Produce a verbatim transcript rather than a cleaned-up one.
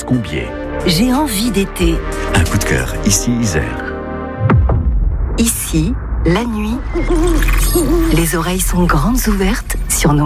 Combier. J'ai envie d'été. Un coup de cœur, ici Isère. Ici, la nuit, les oreilles sont grandes ouvertes sur nos